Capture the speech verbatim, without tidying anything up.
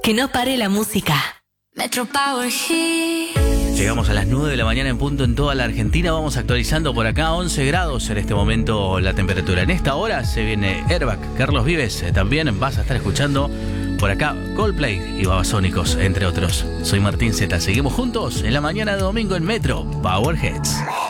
Que no pare la música. Metro Power Hit. Llegamos a las nueve de la mañana en punto en toda la Argentina. Vamos actualizando por acá, once grados en este momento la temperatura. En esta hora se viene Airbag, Carlos Vives. eh, También vas a estar escuchando por acá Coldplay y Babasónicos, entre otros. Soy Martín Zeta. Seguimos juntos en la mañana de domingo en Metro Power Hits.